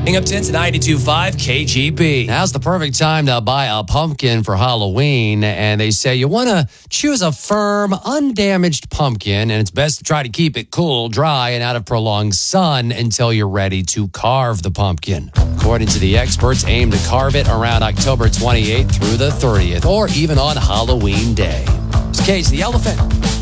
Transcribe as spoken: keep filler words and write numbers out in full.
Up ten to ninety-two point five K G B. Now's the perfect time to buy a pumpkin for Halloween. And they say you want to choose a firm, undamaged pumpkin. And it's best to try to keep it cool, dry, and out of prolonged sun until you're ready to carve the pumpkin. According to the experts, aim to carve it around October twenty-eighth through the thirtieth, or even on Halloween Day. It's Cage the Elephant.